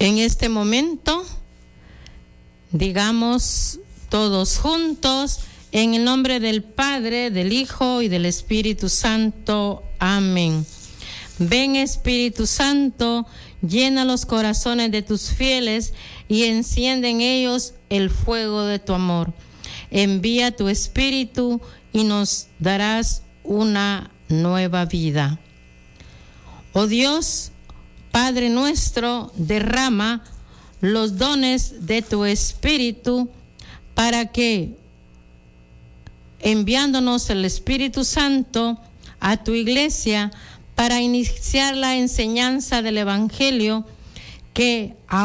En este momento, digamos todos juntos, en el nombre del Padre, del Hijo y del Espíritu Santo. Amén. Ven, Espíritu Santo, llena los corazones de tus fieles y enciende en ellos el fuego de tu amor. Envía tu Espíritu y nos darás una nueva vida. Oh Dios, Padre nuestro, derrama los dones de tu Espíritu para que, enviándonos el Espíritu Santo a tu iglesia para iniciar la enseñanza del Evangelio, que